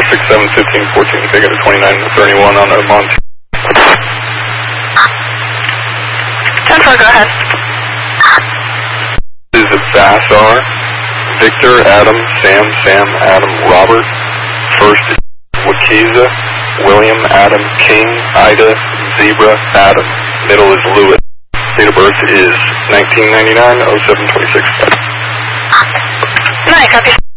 6, 7, 15, 14, take it to 29, 31 on the Mont. 10-4, go ahead. This is Bassar, Victor, Adam, Sam, Adam, Robert. First is Wakiza, William, Adam, King, Ida, Zebra, Adam. Middle is Lewis. Date of birth is 1999, 0726. Nice, copy.